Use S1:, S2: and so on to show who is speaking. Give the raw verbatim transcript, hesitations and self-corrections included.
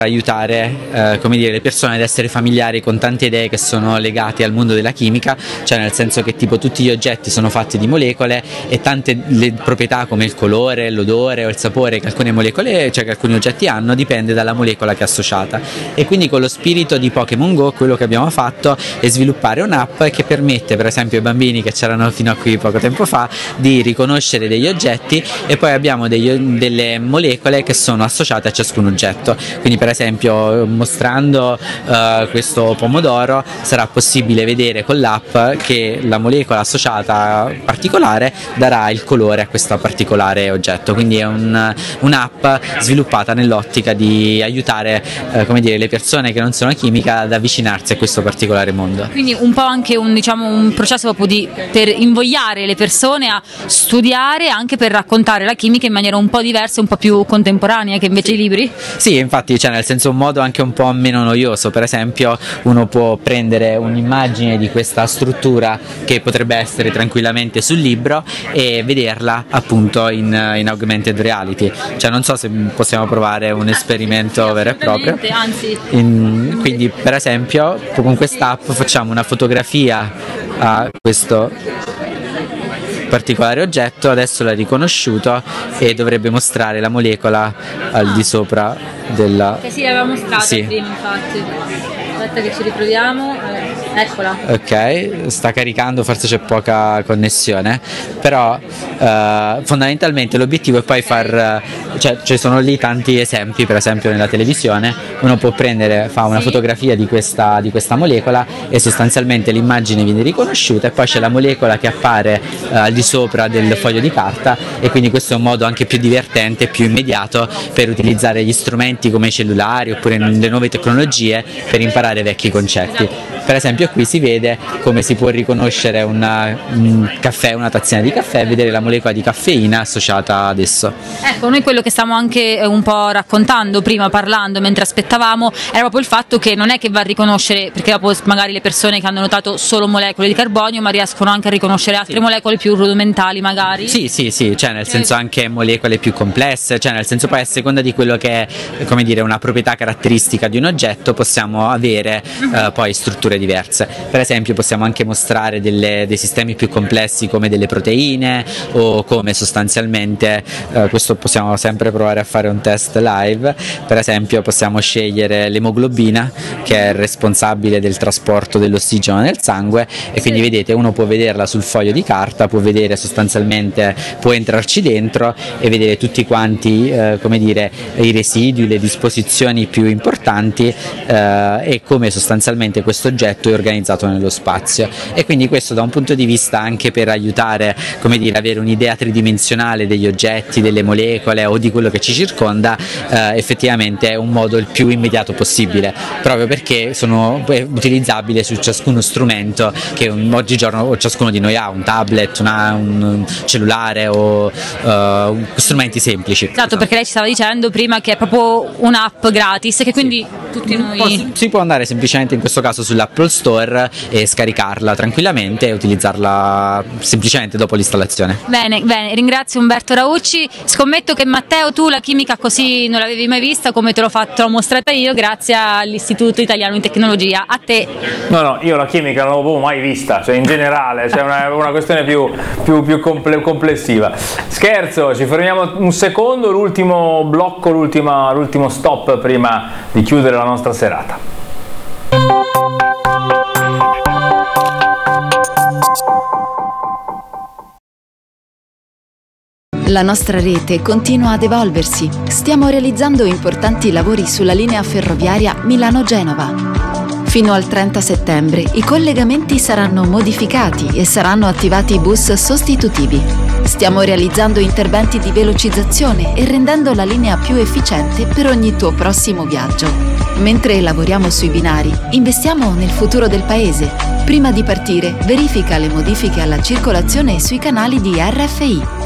S1: aiutare eh, come dire, le persone ad essere familiari con tante idee che sono legate al mondo della chimica, cioè nel senso che tipo tutti gli oggetti sono fatti di molecole e tante le proprietà come il colore, l'odore o il sapore che alcune molecole, cioè che alcuni oggetti hanno, dipende dalla molecola che è associata. E quindi con lo spirito di Pokémon Go quello che abbiamo fatto è sviluppare un'app che permette per esempio ai bambini che c'erano fino a qui poco tempo fa di riconoscere degli oggetti, e poi abbiamo degli, delle molecole che sono associate a ciascun oggetto. Quindi per esempio mostrando uh, questo pomodoro sarà possibile vedere con l'app che la molecola associata particolare darà il colore a questo particolare oggetto. Quindi è un, un'app sviluppata nell'ottica di aiutare uh, come dire, le persone che non sono chimica ad avvicinarsi a questo particolare mondo.
S2: Quindi un po' anche un, diciamo, un processo proprio di, per invogliare le persone a studiare, anche per raccontare la chimica in maniera un po' diversa, un po' più contemporanea che invece i libri?
S1: Sì, infatti, cioè nel senso un modo anche un po' meno noioso. Per esempio uno può prendere un'immagine di questa struttura che potrebbe essere tranquillamente sul libro e vederla appunto in, in augmented reality. Cioè non so se possiamo provare un esperimento sì, vero e proprio.
S2: Anzi.
S1: In, quindi per esempio con quest'app facciamo una fotografia a questo particolare oggetto, adesso l'ha riconosciuto e dovrebbe mostrare la molecola al di sopra della...
S2: Che sì, l'aveva mostrata
S1: sì.
S2: prima infatti. Aspetta che ci riproviamo, eccola.
S1: Ok, sta caricando, forse c'è poca connessione, però eh, fondamentalmente l'obiettivo è poi far, cioè ci sono lì tanti esempi, per esempio nella televisione uno può prendere, fa una sì. fotografia di questa, di questa molecola e sostanzialmente l'immagine viene riconosciuta e poi c'è la molecola che appare eh, al di sopra del foglio di carta, e quindi questo è un modo anche più divertente, più immediato per utilizzare gli strumenti come i cellulari oppure le nuove tecnologie per imparare vecchi concetti. Per esempio qui si vede come si può riconoscere una, un caffè, una tazzina di caffè, e vedere la molecola di caffeina associata ad esso.
S2: Ecco, noi quello che stavamo anche un po' raccontando prima, parlando mentre aspettavamo, era proprio il fatto che non è che va a riconoscere, perché dopo magari le persone che hanno notato solo molecole di carbonio, ma riescono anche a riconoscere altre sì. molecole più rudimentali magari.
S1: Sì, sì, sì, cioè nel senso anche molecole più complesse, cioè nel senso poi a seconda di quello che è, come dire, una proprietà caratteristica di un oggetto possiamo avere Uh, poi strutture diverse. Per esempio possiamo anche mostrare delle, dei sistemi più complessi come delle proteine, o come sostanzialmente uh, questo possiamo sempre provare a fare un test live. Per esempio possiamo scegliere l'emoglobina, che è responsabile del trasporto dell'ossigeno nel sangue, e quindi vedete uno può vederla sul foglio di carta, può vedere sostanzialmente, può entrarci dentro e vedere tutti quanti uh, come dire, i residui, le disposizioni più importanti uh, e come sostanzialmente questo oggetto è organizzato nello spazio. E quindi questo da un punto di vista anche per aiutare, come dire, avere un'idea tridimensionale degli oggetti, delle molecole o di quello che ci circonda, eh, effettivamente è un modo il più immediato possibile, proprio perché sono utilizzabili su ciascuno strumento che un, oggigiorno ciascuno di noi ha, un tablet, una, un cellulare o uh, strumenti semplici.
S2: Esatto, perché lei ci stava dicendo prima che è proprio un'app gratis, che quindi sì. tutti noi...
S1: Si può andare semplicemente in questo caso sull'Apple Store e scaricarla tranquillamente e utilizzarla semplicemente dopo l'installazione.
S2: Bene, bene, ringrazio Umberto Raucci. Scommetto che Matteo tu la chimica così non l'avevi mai vista come te l'ho fatto, l'ho mostrata io grazie all'Istituto Italiano di Tecnologia. A te.
S3: No, no, io la chimica non l'avevo mai vista, cioè in generale, cioè una, una questione più, più, più comple- complessiva. Scherzo, ci fermiamo un secondo, l'ultimo blocco, l'ultima, l'ultimo stop prima di chiudere la nostra serata.
S4: La nostra rete continua ad evolversi. Stiamo realizzando importanti lavori sulla linea ferroviaria Milano-Genova. Fino al trenta settembre i collegamenti saranno modificati e saranno attivati bus sostitutivi. Stiamo realizzando interventi di velocizzazione e rendendo la linea più efficiente per ogni tuo prossimo viaggio. Mentre lavoriamo sui binari, investiamo nel futuro del paese. Prima di partire, verifica le modifiche alla circolazione sui canali di R F I.